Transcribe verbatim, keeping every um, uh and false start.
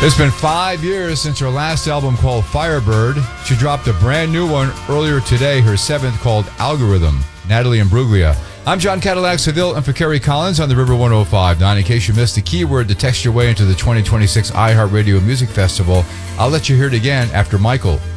It's been five years since her last album called Firebird. She dropped a brand new one earlier today, her seventh, called Algorithm. Natalie Imbruglia. I'm John Cadillac Seville, and for Kerry Collins on the River one oh five point nine. In case you missed the keyword to text your way into the twenty twenty-six iHeartRadio Music Festival, I'll let you hear it again after Michael